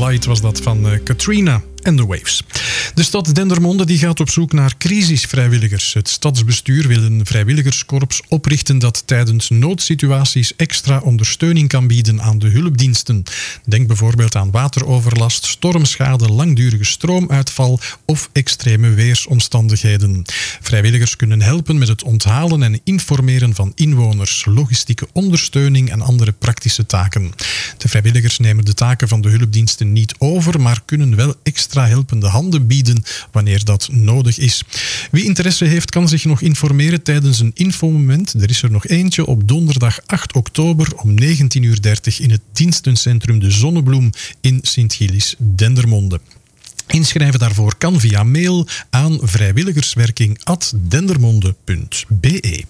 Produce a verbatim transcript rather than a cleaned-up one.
Light was dat van uh, Katrina en The Waves. De stad Dendermonde die gaat op zoek naar crisisvrijwilligers. Het stadsbestuur wil een vrijwilligerskorps oprichten dat tijdens noodsituaties extra ondersteuning kan bieden aan de hulpdiensten. Denk bijvoorbeeld aan wateroverlast, stormschade, langdurige stroomuitval of extreme weersomstandigheden. Vrijwilligers kunnen helpen met het onthalen en informeren van inwoners, logistieke ondersteuning en andere praktische taken. De vrijwilligers nemen de taken van de hulpdiensten niet over, maar kunnen wel extra helpende handen bieden wanneer dat nodig is. Wie interesse heeft, kan zich nog informeren tijdens een infomoment. Er is er nog eentje op donderdag acht oktober om negentien uur dertig in het dienstencentrum De Zonnebloem in Sint-Gillis, Dendermonde. Inschrijven daarvoor kan via mail aan vrijwilligerswerking apenstaartje dendermonde punt be.